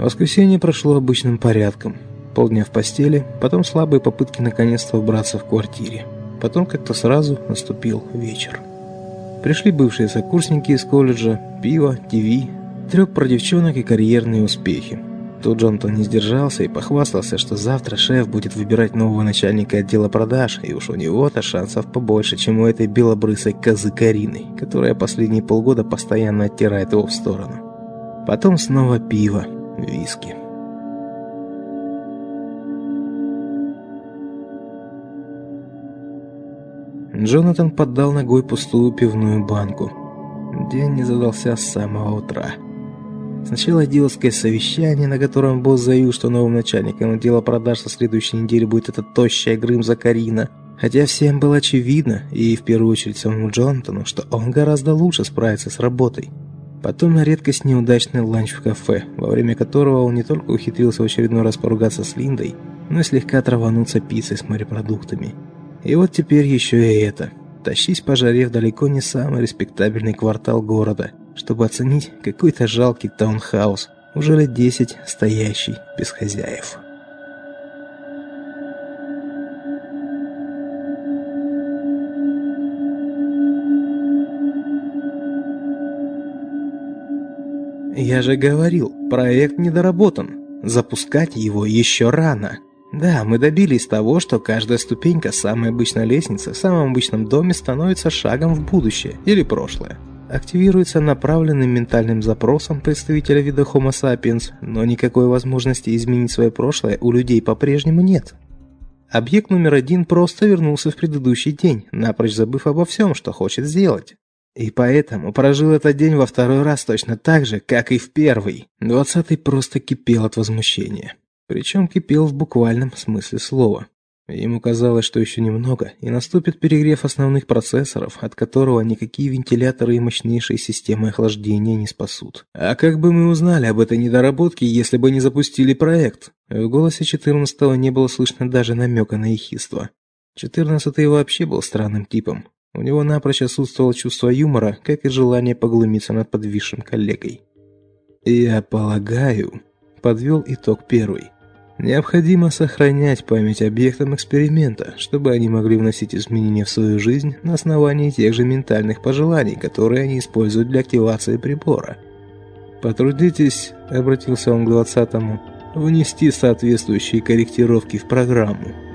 Воскресенье прошло обычным порядком. Полдня в постели, потом слабые попытки наконец-то убраться в квартире. Потом как-то сразу наступил вечер. Пришли бывшие сокурсники из колледжа, пиво, ТВ, трёп про девчонок и карьерные успехи. Тут Джонатан не сдержался и похвастался, что завтра шеф будет выбирать нового начальника отдела продаж, и уж у него-то шансов побольше, чем у этой белобрысой козы Карины, которая последние полгода постоянно оттирает его в сторону. Потом снова пиво, виски. Джонатан поддал ногой пустую пивную банку. День не задался с самого утра. Сначала идиотское совещание, на котором босс заявил, что новым начальником отдела продаж со следующей недели будет эта тощая Грымза Карина. Хотя всем было очевидно, и в первую очередь самому Джонатану, что он гораздо лучше справится с работой. Потом на редкость неудачный ланч в кафе, во время которого он не только ухитрился в очередной раз поругаться с Линдой, но и слегка травануться пиццей с морепродуктами. И вот теперь еще и это. Тащись по жаре в далеко не самый респектабельный квартал города, чтобы оценить какой-то жалкий таунхаус, уже лет 10 стоящий без хозяев. Я же говорил, проект недоработан. Запускать его еще рано. Да, мы добились того, что каждая ступенька самой обычной лестницы в самом обычном доме становится шагом в будущее или прошлое. Активируется направленным ментальным запросом представителя вида Homo sapiens, но никакой возможности изменить свое прошлое у людей по-прежнему нет. Объект номер 1 просто вернулся в предыдущий день, напрочь забыв обо всем, что хочет сделать. И поэтому прожил этот день во второй раз точно так же, как и в первый. 20-й просто кипел от возмущения. Причем кипел в буквальном смысле слова. Ему казалось, что еще немного, и наступит перегрев основных процессоров, от которого никакие вентиляторы и мощнейшие системы охлаждения не спасут. А как бы мы узнали об этой недоработке, если бы не запустили проект? В голосе 14-го не было слышно даже намека на ехидство. 14-й вообще был странным типом. У него напрочь отсутствовало чувство юмора, как и желание поглумиться над подвисшим коллегой. «Я полагаю», — подвел итог первый, «необходимо сохранять память объектам эксперимента, чтобы они могли вносить изменения в свою жизнь на основании тех же ментальных пожеланий, которые они используют для активации прибора. Потрудитесь», — обратился он к 20-му, — «внести соответствующие корректировки в программу».